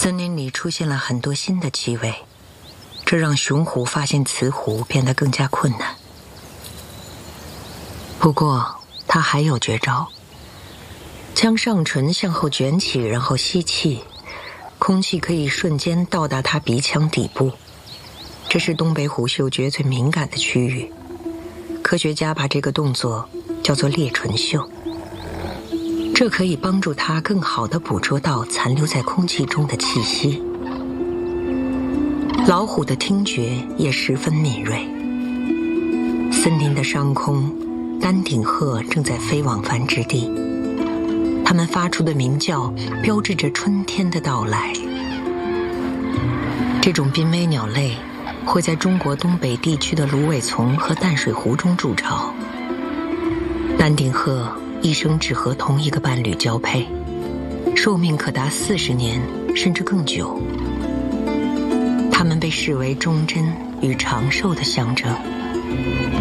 森林里出现了很多新的气味，这让雄虎发现雌虎变得更加困难。不过他还有绝招，将上唇向后卷起，然后吸气，空气可以瞬间到达他鼻腔底部。这是东北虎嗅觉最敏感的区域，科学家把这个动作叫做裂唇嗅。这可以帮助它更好地捕捉到残留在空气中的气息。老虎的听觉也十分敏锐。森林的上空，丹顶鹤正在飞往繁殖地，它们发出的鸣叫标志着春天的到来。这种濒危鸟类会在中国东北地区的芦苇丛和淡水湖中筑巢。丹顶鹤一生只和同一个伴侣交配，寿命可达40年甚至更久。它们被视为忠贞与长寿的象征。